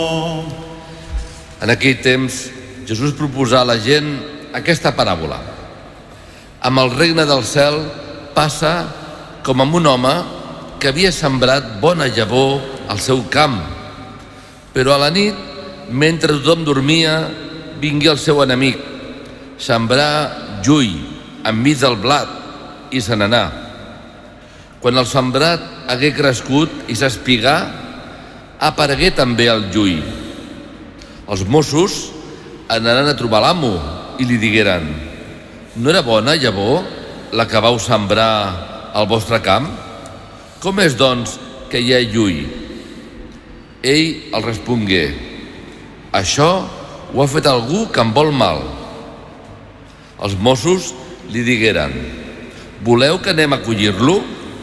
En aquell temps, Jesús proposà a la gent aquesta paràbola. Amb el regne del cel passa com amb un home que havia sembrat bona llavor al seu camp. Però a la nit, mentre tothom dormia, vingué el seu enemic, sembrà jull enmig del blat i se n'anà. Quan el sembrat hagué crescut i s'espigà, aparegué també el jull. Els Mossos anaren a trobar l'amo i li digueren: «No era bona llavor la que vau sembrar al vostre camp? Com és, doncs, que hi ha jull?» Ell el respongué: «Això ho ha fet algú que em vol mal». Els Mossos li digueren: «Voleu que anem a collir-lo?»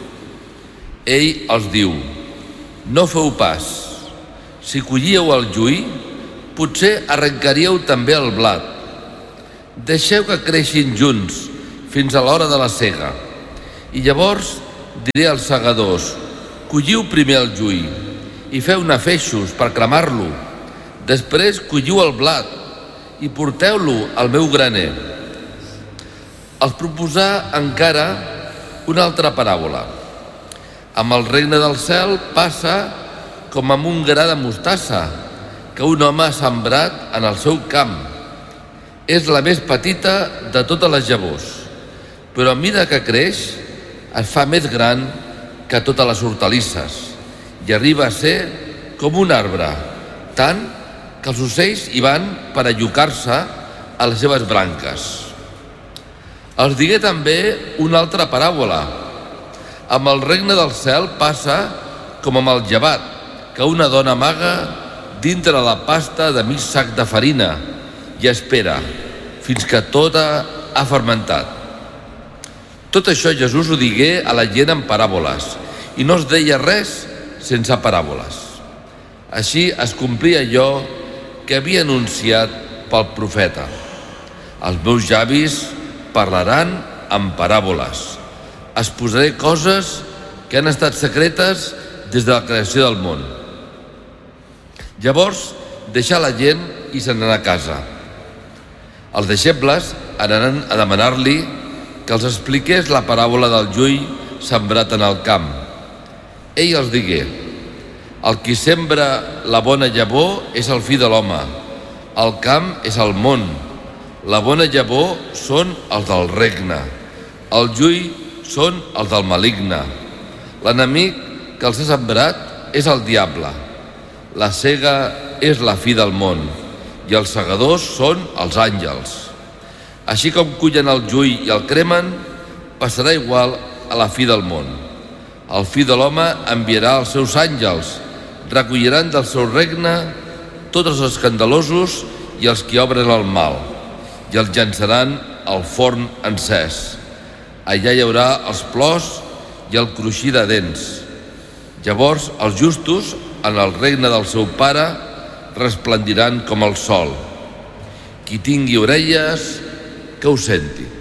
Ell els diu: «No feu pas. Si collíeu el jull, potser arrencaríeu també el blat. Deixeu que creixin junts fins a l'hora de la sega. I llavors diré als segadors: colliu primer el jull i feu-ne feixos per cremar-lo. Després colliu el blat i porteu-lo al meu graner». Els proposà encara una altra paràbola. Amb el regne del cel passa com amb un gra de mostassa que un home ha sembrat en el seu camp. És la més petita de totes les llavors, però a mesura que creix es fa més gran que totes les hortalisses i arriba a ser com un arbre, tant que els ocells hi van per allucar-se a les seves branques. Els digué també una altra paràbola. Amb el regne del cel passa com amb el llevat que una dona amaga dintre la pasta de mig sac de farina i espera fins que tota ha fermentat. Tot això Jesús ho digué a la gent en paràboles i no es deia res sense paràboles. Així es complia allò que havia anunciat pel profeta: «Els meus llavis parlaran en paràboles. Es posaré coses que han estat secretes des de la creació del món». Llavors deixà la gent i se n'anà a casa. Els deixebles anaren a demanar-li que els expliqués la paràbola del jull sembrat en el camp. Ell els digué: «El qui sembra la bona llavor és el fill de l'home. El camp és el món. La bona llavor són els del regne. El jull són els del maligne. L'enemic que els ha sembrat és el diable. La sega és la fi del món i els segadors són els àngels. Així com cullen el jull i el cremen, passarà igual a la fi del món. El fill de l'home enviarà els seus àngels, recolliran del seu regne tots els escandalosos i els que obren el mal, i els llançaran al forn encès. Allà hi haurà els plors i el cruixir de dents. Llavors els justos, en el regne del seu Pare, resplendiran com el sol. Qui tingui orelles, que ho senti.